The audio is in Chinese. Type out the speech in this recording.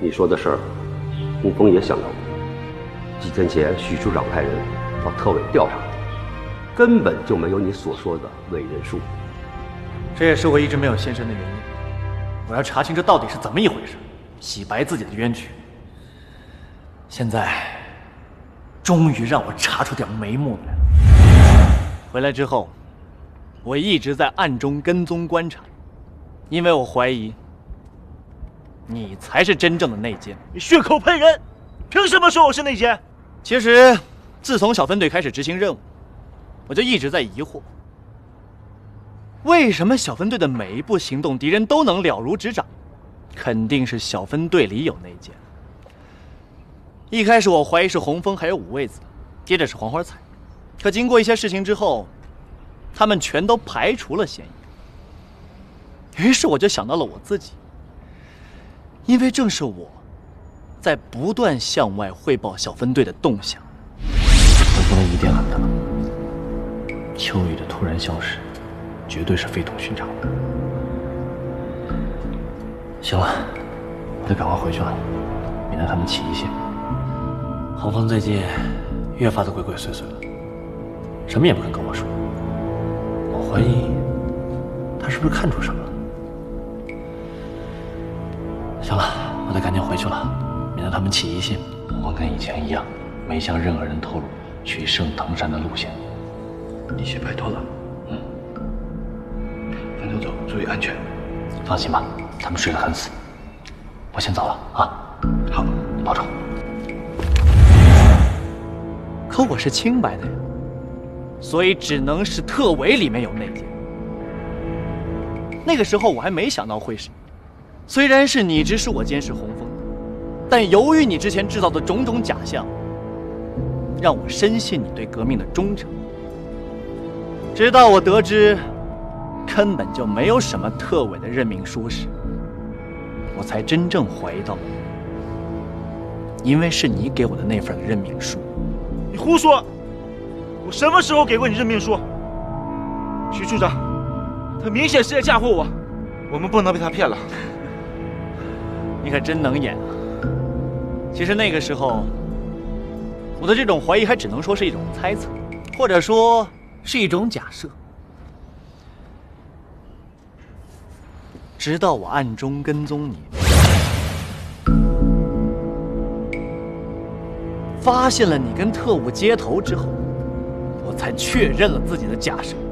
你说的事儿，洪峰也想到过。几天前，许处长派人到特委调查，根本就没有你所说的伪人数。 这也是我一直没有现身的原因。我要查清这到底是怎么一回事，洗白自己的冤屈。现在，终于让我查出点眉目来了。回来之后，我一直在暗中跟踪观察，因为我怀疑你才是真正的内奸。 你血口喷人，凭什么说我是内奸？ 其实，自从小分队开始执行任务，我就一直在疑惑，为什么小分队的每一步行动，敌人都能了如指掌？肯定是小分队里有内奸。一开始我怀疑是洪峰还有五味子，接着是黄花菜，可经过一些事情之后，他们全都排除了嫌疑。于是我就想到了我自己，因为正是我在不断向外汇报小分队的动向。 我不能疑点很大，秋雨的突然消失，绝对是非同寻常的。行了，我得赶快回去了，免得他们起疑心。洪峰最近越发的鬼鬼祟祟了，什么也不肯跟我说。我怀疑他是不是看出什么了？行了，我得赶紧回去了，免得他们起疑心。我跟以前一样，没向任何人透露去圣藤山的路线。 你先拜托了。分头走，注意安全。 放心吧，他们睡得很死。我先走了啊。 好， 你保重。 可我是清白的呀，所以只能是特委里面有内奸。那个时候我还没想到会是你，虽然是你指使我监视洪峰，但由于你之前制造的种种假象，让我深信你对革命的忠诚。直到我得知根本就没有什么特委的任命书时，我才真正怀疑到了你，因为是你给我的那份任命书。 你胡说！我什么时候给过你任命书？徐处长，他明显是在嫁祸我，我们不能被他骗了。 你可真能演啊！其实那个时候，我的这种怀疑还只能说是一种猜测，或者说是一种假设。直到我暗中跟踪你，发现了你跟特务接头之后，我才确认了自己的假设。